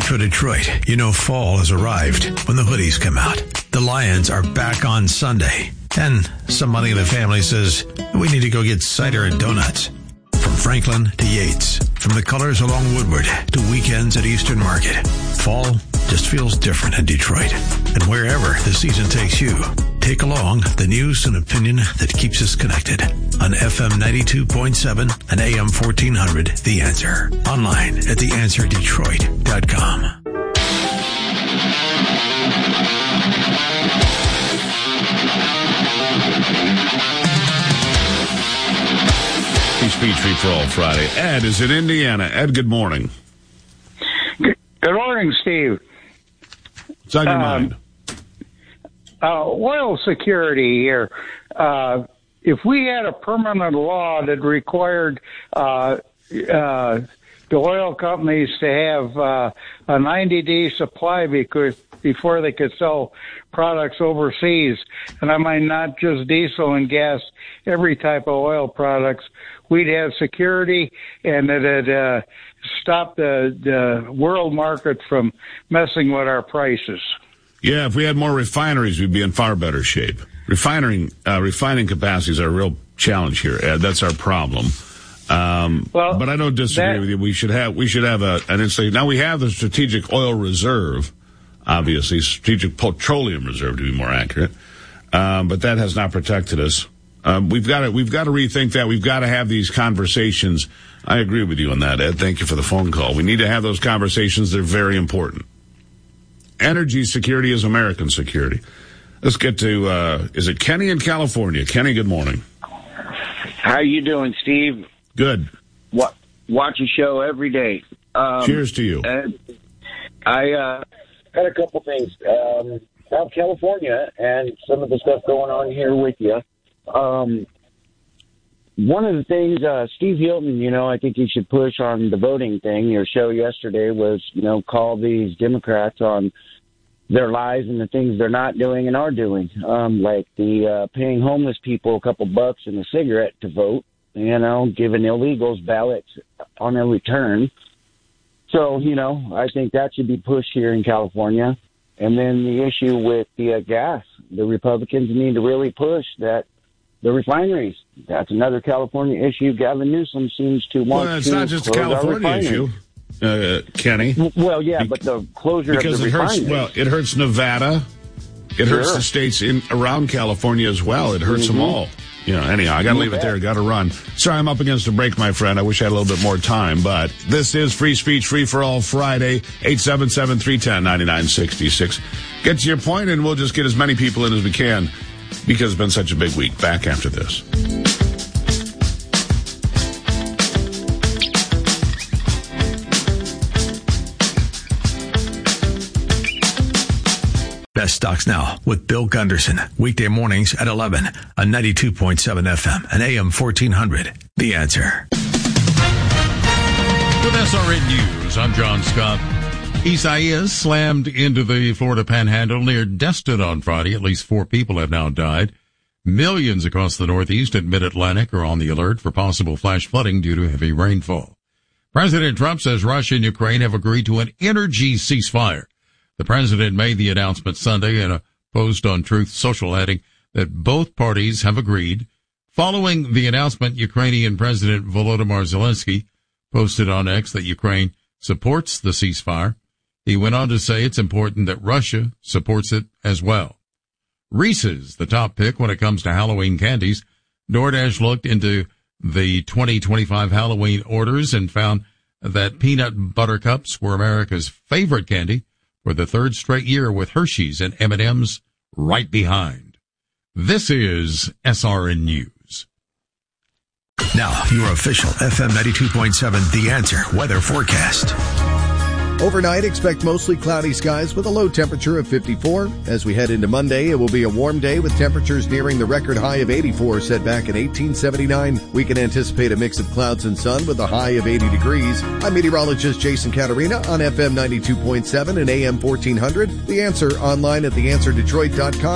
Metro Detroit, you know fall has arrived when the hoodies come out. The Lions are back on Sunday. And somebody in the family says, we need to go get cider and donuts. From Franklin to Yates, from the colors along Woodward to weekends at Eastern Market, fall just feels different in Detroit. And wherever the season takes you, take along the news and opinion that keeps us connected on FM 92.7 and AM 1400, The Answer. Online at theanswerdetroit.com. Speech Free for All Friday. Ed is in Indiana. Ed, good morning. Good morning, Steve. What's on your mind? Oil security here. If we had a permanent law that required the oil companies to have a 90-day supply before they could sell products overseas, and I mean not just diesel and gas, every type of oil products, we'd have security, and it'd stop the world market from messing with our prices. Yeah, if we had more refineries, we'd be in far better shape. Refining capacities are a real challenge here, Ed. That's our problem. But I don't disagree with you. We should have an instant. Now we have the Strategic Oil Reserve, obviously, Strategic Petroleum Reserve to be more accurate. But that has not protected us. We've got to rethink that. We've got to have these conversations. I agree with you on that, Ed. Thank you for the phone call. We need to have those conversations. They're very important. Energy security is American security. Let's get to, is it Kenny in California? Kenny, good morning. How you doing, Steve? Good. Watch a show every day. Cheers to you. I got a couple things. South California and some of the stuff going on here with you. One of the things, Steve Hilton, I think you should push on the voting thing. Your show yesterday was, call these Democrats on their lies and the things they're not doing and are doing. Like the paying homeless people a couple bucks and a cigarette to vote, giving illegals ballots on their return. So, I think that should be pushed here in California. And then the issue with the gas, the Republicans need to really push that. The refineries, that's another California issue. Gavin Newsom seems to want to. Well, it's not just a California issue, Kenny. Well, yeah, but the closure of the refineries. It hurts Nevada. It hurts the states around California as well. It hurts them all. Anyhow, I got to leave it there. Got to run. Sorry, I'm up against a break, my friend. I wish I had a little bit more time, but this is Free Speech, Free for All Friday, 877-310-9966. Get to your point, and we'll just get as many people in as we can because it's been such a big week. Back after this. Best Stocks Now with Bill Gunderson. Weekday mornings at 11 on 92.7 FM and AM 1400. The Answer. With SRN News, I'm John Scott. Isaias slammed into the Florida Panhandle near Destin on Friday. At least 4 people have now died. Millions across the Northeast and Mid-Atlantic are on the alert for possible flash flooding due to heavy rainfall. President Trump says Russia and Ukraine have agreed to an energy ceasefire. The president made the announcement Sunday in a post on Truth Social, adding that both parties have agreed. Following the announcement, Ukrainian President Volodymyr Zelensky posted on X that Ukraine supports the ceasefire. He went on to say it's important that Russia supports it as well. Reese's, the top pick when it comes to Halloween candies. DoorDash looked into the 2025 Halloween orders and found that peanut butter cups were America's favorite candy for the 3rd straight year, with Hershey's and M&M's right behind. This is SRN News. Now, your official FM 92.7 The Answer weather forecast. Overnight, expect mostly cloudy skies with a low temperature of 54. As we head into Monday, it will be a warm day with temperatures nearing the record high of 84 set back in 1879. We can anticipate a mix of clouds and sun with a high of 80 degrees. I'm meteorologist Jason Caterina on FM 92.7 and AM 1400. The Answer online at theanswerdetroit.com.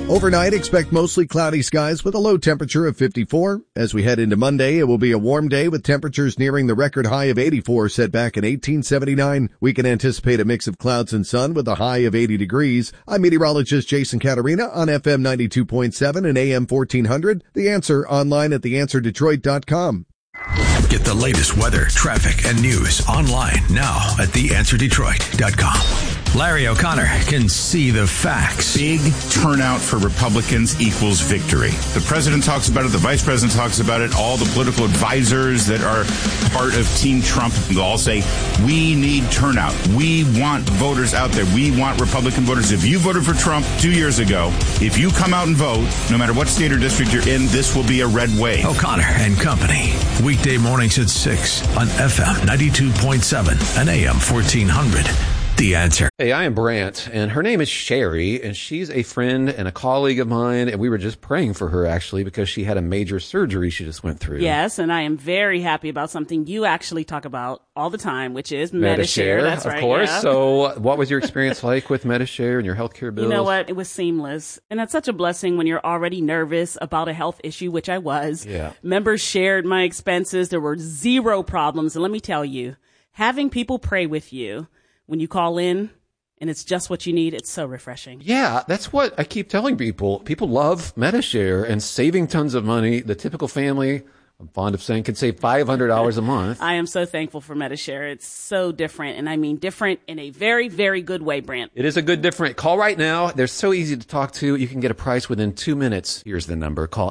Overnight, expect mostly cloudy skies with a low temperature of 54. As we head into Monday, it will be a warm day with temperatures nearing the record high of 84 set back in 1879. We can anticipate a mix of clouds and sun with a high of 80 degrees. I'm meteorologist Jason Catarina on FM 92.7 and AM 1400. The Answer online at theanswerdetroit.com. Get the latest weather, traffic, and news online now at theanswerdetroit.com. Larry O'Connor can see the facts. Big turnout for Republicans equals victory. The president talks about it. The vice president talks about it. All the political advisors that are part of Team Trump, they'll all say, we need turnout. We want voters out there. We want Republican voters. If you voted for Trump 2 years ago, if you come out and vote, no matter what state or district you're in, this will be a red wave. O'Connor and Company. Weekday mornings at 6 on FM 92.7 and AM 1400. The Answer. Hey, I am Brant, and her name is Sherry, and she's a friend and a colleague of mine, and we were just praying for her, actually, because she had a major surgery she just went through. Yes, and I am very happy about something you actually talk about all the time, which is Medi-Share. That's right, of course. Yeah. So what was your experience like with Medi-Share and your healthcare bills? You know what? It was seamless, and that's such a blessing when you're already nervous about a health issue, which I was. Yeah. Members shared my expenses. There were zero problems, and let me tell you, having people pray with you when you call in and it's just what you need, it's so refreshing. Yeah, that's what I keep telling people. People love Medi-Share and saving tons of money. The typical family, I'm fond of saying, can save $500 a month. I am so thankful for Medi-Share. It's so different, and I mean different in a very, very good way, Brant. It is a good different. Call right now. They're so easy to talk to. You can get a price within 2 minutes. Here's the number. Call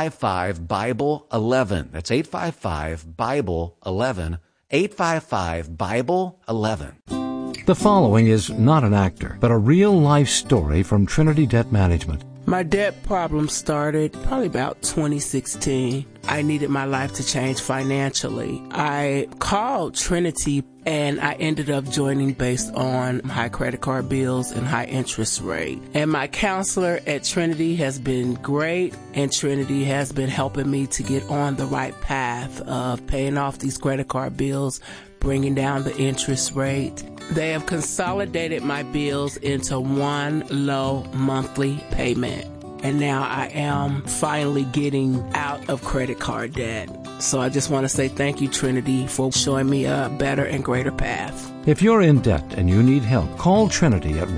855-BIBLE-11. That's 855-BIBLE-11. 855-BIBLE-11. The following is not an actor, but a real-life story from Trinity Debt Management. My debt problem started probably about 2016. I needed my life to change financially. I called Trinity and I ended up joining based on high credit card bills and high interest rate. And my counselor at Trinity has been great, and Trinity has been helping me to get on the right path of paying off these credit card bills, bringing down the interest rate. They have consolidated my bills into one low monthly payment. And now I am finally getting out of credit card debt. So I just want to say thank you, Trinity, for showing me a better and greater path. If you're in debt and you need help, call Trinity at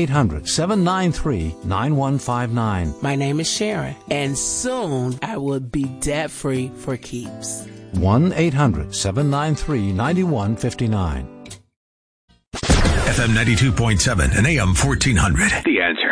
1-800-793-9159. My name is Sharon, and soon I will be debt-free for keeps. 1-800-793-9159. FM 92.7 and AM 1400. The Answer.